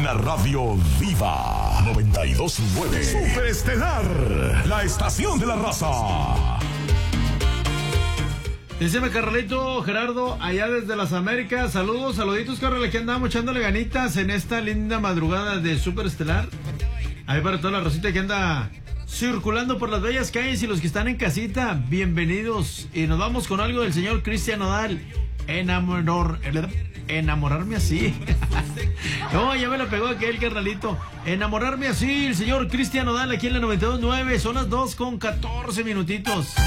Una radio viva. 92.9. Super Estelar. La estación de la raza. Díceme, Carnalito Gerardo, allá desde las Américas. Saluditos, Carnal, que andamos echándole ganitas en esta linda madrugada de Super Estelar. Ahí para toda la rosita que anda circulando por las bellas calles y los que están en casita, bienvenidos. Y nos vamos con algo del señor Cristian Nodal. Enamorarme así. No, ya me lo pegó aquel, carnalito. Enamorarme así, el señor Cristian Nodal aquí en la 92.9. Son las 2:14 minutitos.